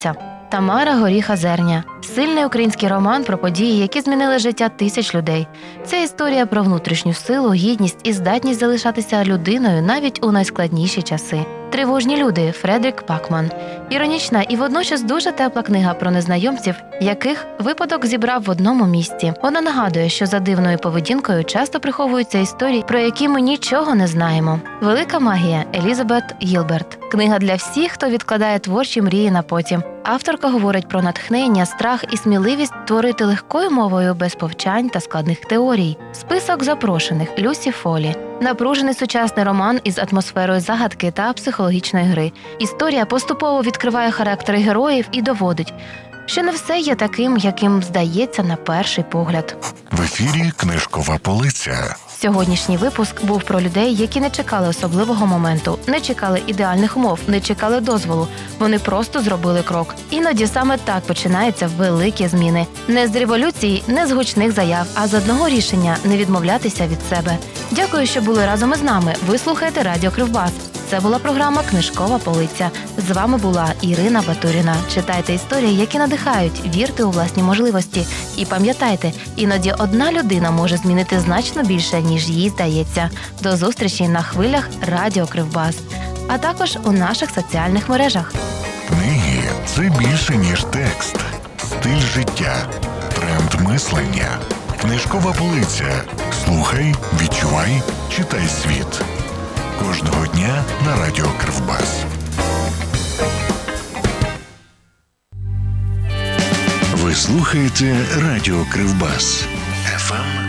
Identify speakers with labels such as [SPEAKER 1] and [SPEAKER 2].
[SPEAKER 1] Тамара Горіха-Зерня. Сильний український роман про події, які змінили життя тисяч людей. Це історія про внутрішню силу, гідність і здатність залишатися людиною навіть у найскладніші часи. «Тривожні люди» Фредрік Пакман. Іронічна і водночас дуже тепла книга про незнайомців, яких випадок зібрав в одному місці. Вона нагадує, що за дивною поведінкою часто приховуються історії, про які ми нічого не знаємо. «Велика магія» Елізабет Гілберт. Книга для всіх, хто відкладає творчі мрії на потім. Авторка говорить про натхнення, страх і сміливість творити легкою мовою без повчань та складних теорій. Список запрошених Люсі Фолі. Напружений сучасний роман із атмосферою загадки та психологічної гри. Історія поступово відкриває характери героїв і доводить, що не все є таким, яким здається на перший погляд.
[SPEAKER 2] В ефірі «Книжкова полиця».
[SPEAKER 1] Сьогоднішній випуск був про людей, які не чекали особливого моменту, не чекали ідеальних умов, не чекали дозволу. Вони просто зробили крок. Іноді саме так починаються великі зміни. Не з революції, не з гучних заяв, а з одного рішення – не відмовлятися від себе. Дякую, що були разом із нами. Ви слухаєте Радіо Кривбас. Це була програма «Книжкова полиця». З вами була Ірина Батуріна. Читайте історії, які надихають, вірте у власні можливості. І пам'ятайте, іноді одна людина може змінити значно більше, ніж їй здається. До зустрічі на хвилях Радіо Кривбас, а також у наших соціальних мережах.
[SPEAKER 2] Книги – це більше, ніж текст. Стиль життя. Тренд мислення. «Книжкова полиця». Слухай, відчувай, читай світ. Кожного дня на Радіо Кривбас. Ви слухаєте Радіо Кривбас. FM